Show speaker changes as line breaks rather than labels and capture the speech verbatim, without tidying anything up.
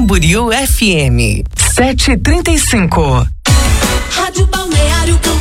Camboriú F M sete e trinta e cinco.
Rádio Balneário Camboriú.